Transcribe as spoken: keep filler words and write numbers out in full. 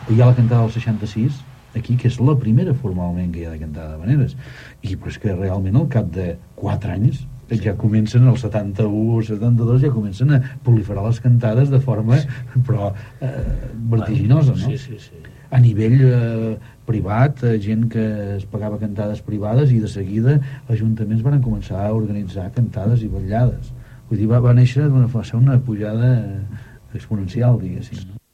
hi ha la cantada del seixanta-sis aquí, que és la primera formalment que hi ha de cantada d'havaneres, i però és que realment al cap de quatre anys ja comencen, el setanta-u setanta-dos ja comencen a proliferar les cantades de forma, però eh, vertiginosa, no? Sí, sí, sí. A nivell eh, privat, eh, gent que es pagava cantades privades, i de seguida ajuntaments van començar a organitzar cantades i vetllades. Vull dir, va, va néixer d'una, va ser una pujada exponencial, diguéssim, no?